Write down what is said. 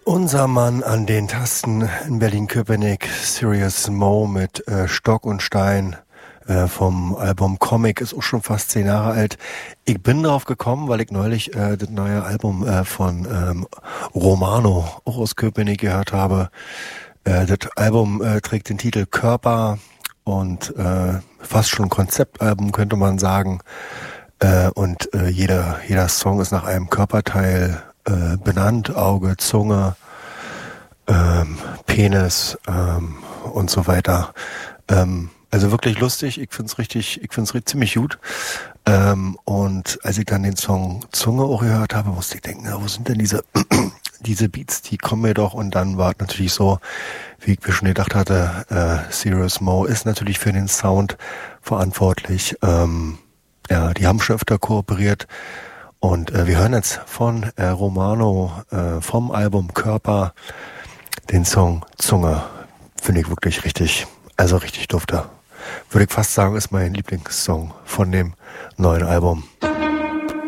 Unser Mann an den Tasten in Berlin-Köpenick, Serious Mo mit Stock und Stein vom Album Comic, ist auch schon fast 10 Jahre alt. Ich bin drauf gekommen, weil ich neulich das neue Album von Romano, auch aus Köpenick, gehört habe. Das Album trägt den Titel Körper und fast schon Konzeptalbum, könnte man sagen. Und jeder Song ist nach einem Körperteil benannt, Auge, Zunge, Penis und so weiter. Also wirklich lustig, ich find's ziemlich gut. Und als ich dann den Song Zunge auch gehört habe, musste ich denken, wo sind denn diese Beats, die kommen mir doch. Und dann war es natürlich so, wie ich mir schon gedacht hatte, Serious Mo ist natürlich für den Sound verantwortlich. Ja, die haben schon öfter kooperiert. Und wir hören jetzt von Romano vom Album Körper den Song Zunge. Finde ich wirklich richtig dufte. Würde ich fast sagen, ist mein Lieblingssong von dem neuen Album.